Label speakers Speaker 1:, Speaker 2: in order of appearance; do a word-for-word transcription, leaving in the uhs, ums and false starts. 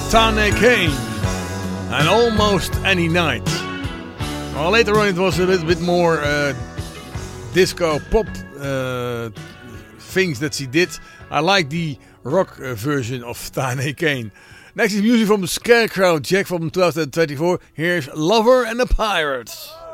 Speaker 1: Tane Kane and Almost Any Night. Well, later on it was a little bit more uh, disco pop uh, things that she did. I like the rock uh, version of Tane Kane. Next is music from the Scarecrow Jack from twenty twenty-four. Here's Lover and the Pirates.